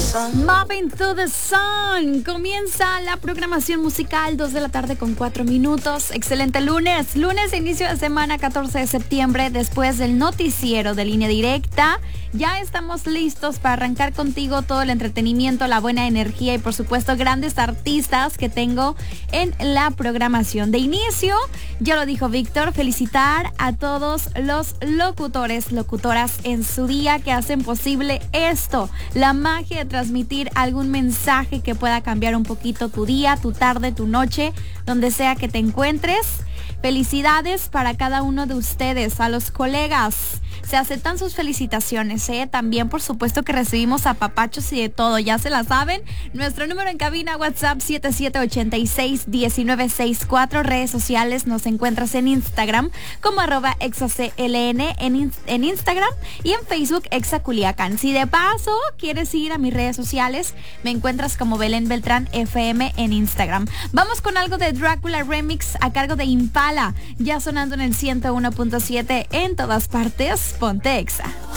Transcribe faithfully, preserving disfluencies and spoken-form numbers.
Mobbing to the Sun. Comienza la programación musical, dos de la tarde con cuatro minutos. Excelente lunes, lunes de inicio de semana, catorce de septiembre, después del noticiero de Línea Directa. Ya estamos listos para arrancar contigo todo el entretenimiento, la buena energía y por supuesto grandes artistas que tengo en la programación. De inicio, ya lo dijo Víctor, felicitar a todos los locutores, locutoras en su día que hacen posible esto, la magia de transmitir algún mensaje que pueda cambiar un poquito tu día, tu tarde, tu noche, donde sea que te encuentres. Felicidades para cada uno de ustedes, a los colegas. Se aceptan sus felicitaciones, ¿eh? También, por supuesto, que recibimos apapachos y de todo, ya se la saben. Nuestro número en cabina, WhatsApp siete siete ocho seis, uno nueve seis cuatro. Redes sociales, nos encuentras en Instagram como arroba exacln en, in- en Instagram y en Facebook Exaculiacán. Si de paso quieres ir a mis redes sociales, me encuentras como Belén Beltrán F M en Instagram. Vamos con algo de Drácula Remix a cargo de Impala, ya sonando en el ciento uno punto siete en todas partes. Ponte Exa.